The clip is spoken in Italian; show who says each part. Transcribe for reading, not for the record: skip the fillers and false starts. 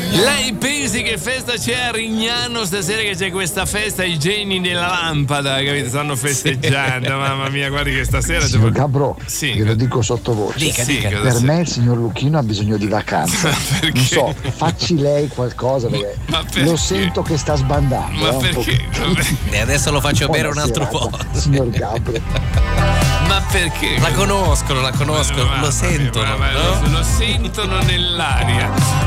Speaker 1: Lei pensi che festa c'è a Rignano stasera, che c'è questa festa, i geni della lampada, capite? Stanno festeggiando, mamma mia, guardi che stasera
Speaker 2: signor Gabro,
Speaker 1: sì,
Speaker 2: glielo dico sottovoce.
Speaker 1: Dica.
Speaker 2: Per me il signor Lucchino ha bisogno di vacanza. Non so, facci lei qualcosa perché lo sento che sta sbandando.
Speaker 1: Ma perché?
Speaker 3: E adesso lo faccio bere un altro po'.
Speaker 2: Signor Gabro.
Speaker 3: Ma perché? La conoscono, lo sentono.
Speaker 1: Lo sentono nell'aria.